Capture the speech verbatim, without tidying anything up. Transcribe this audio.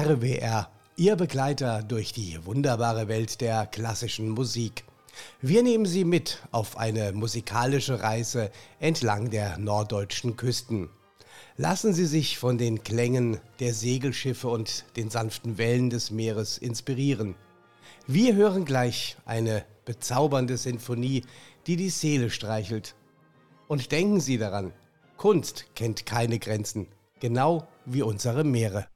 R W R, Ihr Begleiter durch die wunderbare Welt der klassischen Musik. Wir nehmen Sie mit auf eine musikalische Reise entlang der norddeutschen Küsten. Lassen Sie sich von den Klängen der Segelschiffe und den sanften Wellen des Meeres inspirieren. Wir hören gleich eine bezaubernde Sinfonie, die die Seele streichelt. Und denken Sie daran, Kunst kennt keine Grenzen, genau wie unsere Meere.